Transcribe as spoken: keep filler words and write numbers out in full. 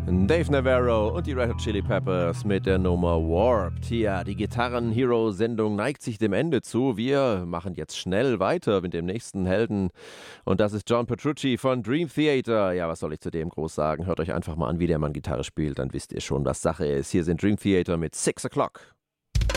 Dave Navarro und die Red Hot Chili Peppers mit der Nummer Warped. Ja, die Gitarren-Hero-Sendung neigt sich dem Ende zu. Wir machen jetzt schnell weiter mit dem nächsten Helden. Und das ist John Petrucci von Dream Theater. Ja, was soll ich zu dem groß sagen? Hört euch einfach mal an, wie der Mann Gitarre spielt. Dann wisst ihr schon, was Sache ist. Hier sind Dream Theater mit Six O'Clock.